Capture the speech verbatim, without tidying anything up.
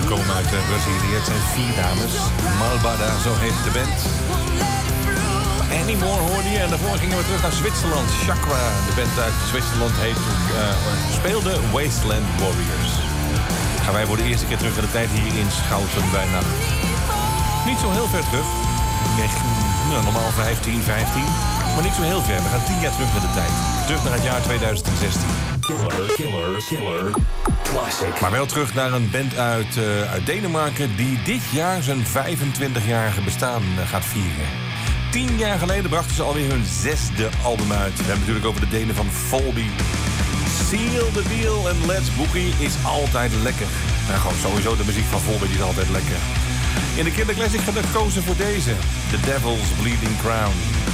komen uit uh, Brazilië. Het zijn vier dames. Malbada, zo heet de band. Anymore hoorde je. En daarvoor gingen we terug naar Zwitserland. Chakra, de band uit Zwitserland, heet, uh, speelde Wasteland Warriors. Gaan wij voor de eerste keer terug in de tijd hier in Schouten bijna. Niet zo heel ver terug. Nee, nou, normaal vijftien, vijftien. Maar niet zo heel ver. We gaan tien jaar terug in de tijd. Terug naar het jaar tweeduizend zestien. Killer, killer, killer. Classic. Maar wel terug naar een band uit, uh, uit Denemarken die dit jaar zijn vijfentwintigjarige bestaan uh, gaat vieren. Tien jaar geleden brachten ze alweer hun zesde album uit. We hebben het natuurlijk over de Denen van Volbeat. Seal the Deal en Let's Boogie is altijd lekker. Nou, gewoon sowieso de muziek van Volbeat is altijd lekker. In de Kinderclassic gaat er gekozen voor deze. The Devil's Bleeding Crown.